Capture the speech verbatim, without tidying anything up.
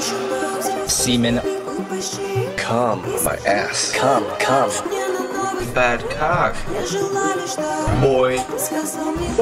Semen. Come, my ass. Come, come. Bad cock. Boy.